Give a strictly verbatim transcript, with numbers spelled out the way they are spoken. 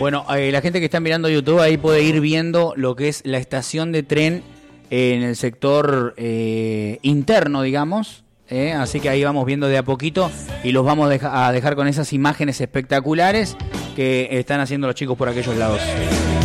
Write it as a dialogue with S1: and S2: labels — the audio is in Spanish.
S1: Bueno, eh, la gente que está mirando YouTube ahí puede ir viendo lo que es la estación de tren en el sector eh, interno, digamos. Eh, así que ahí vamos viendo de a poquito y los vamos deja- a dejar con esas imágenes espectaculares que están haciendo los chicos por aquellos lados.